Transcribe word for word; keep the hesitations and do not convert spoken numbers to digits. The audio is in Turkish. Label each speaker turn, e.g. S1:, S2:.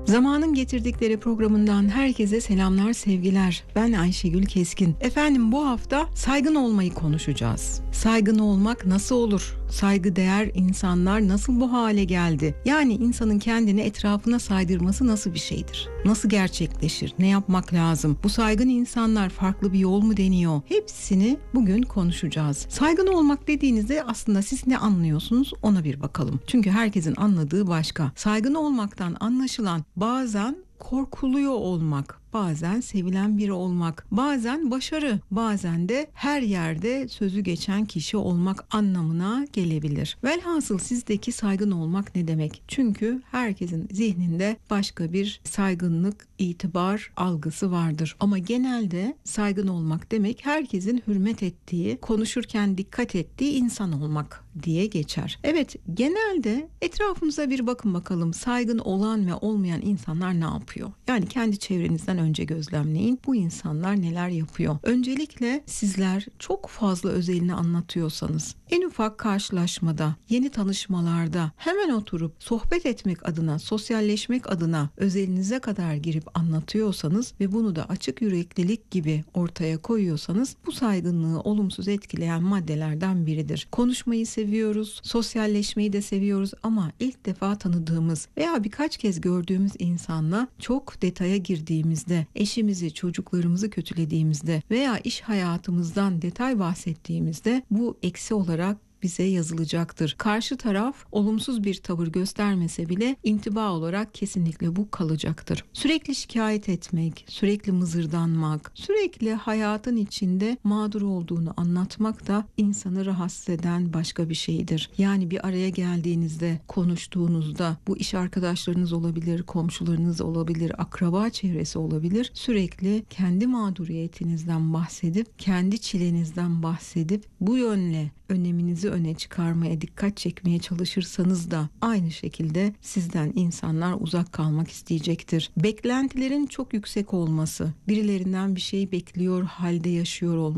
S1: Zamanın Getirdikleri programından herkese selamlar, sevgiler. Ben Ayşegül Keskin. Efendim, bu hafta saygın olmayı konuşacağız. Saygın olmak nasıl olur? Saygıdeğer insanlar nasıl bu hale geldi? Yani insanın kendini etrafına saydırması nasıl bir şeydir? Nasıl gerçekleşir? Ne yapmak lazım? Bu saygın insanlar farklı bir yol mu deniyor? Hepsini bugün konuşacağız. Saygın olmak dediğinizde aslında siz ne anlıyorsunuz? Ona bir bakalım. Çünkü herkesin anladığı başka. Saygın olmaktan anlaşılan bazen korkuluyor olmak, bazen sevilen biri olmak, bazen başarı, bazen de her yerde sözü geçen kişi olmak anlamına gelebilir. Velhasıl sizdeki saygın olmak ne demek? Çünkü herkesin zihninde başka bir saygınlık, itibar algısı vardır. Ama genelde saygın olmak demek herkesin hürmet ettiği, konuşurken dikkat ettiği insan olmak diye geçer. Evet, genelde etrafımıza bir bakın bakalım, saygın olan ve olmayan insanlar ne yapıyor? Yani kendi çevrenizden önce gözlemleyin. Bu insanlar neler yapıyor? Öncelikle sizler çok fazla özelini anlatıyorsanız, en ufak karşılaşmada, yeni tanışmalarda hemen oturup sohbet etmek adına, sosyalleşmek adına özelinize kadar girip anlatıyorsanız ve bunu da açık yüreklilik gibi ortaya koyuyorsanız, bu saygınlığı olumsuz etkileyen maddelerden biridir. Konuşmayı seviyoruz, sosyalleşmeyi de seviyoruz ama ilk defa tanıdığımız veya birkaç kez gördüğümüz insanla çok detaya girdiğimizde, eşimizi, çocuklarımızı kötülediğimizde veya iş hayatımızdan detay bahsettiğimizde bu eksi olarak bize yazılacaktır. Karşı taraf olumsuz bir tavır göstermese bile intiba olarak kesinlikle bu kalacaktır. Sürekli şikayet etmek, sürekli mızırdanmak, sürekli hayatın içinde mağdur olduğunu anlatmak da insanı rahatsız eden başka bir şeydir. Yani bir araya geldiğinizde, konuştuğunuzda, bu iş arkadaşlarınız olabilir, komşularınız olabilir, akraba çevresi olabilir. Sürekli kendi mağduriyetinizden bahsedip, kendi çilenizden bahsedip bu yönle öneminizi öne çıkarmaya, dikkat çekmeye çalışırsanız da aynı şekilde sizden insanlar uzak kalmak isteyecektir. Beklentilerin çok yüksek olması, birilerinden bir şey bekliyor halde yaşıyor olması,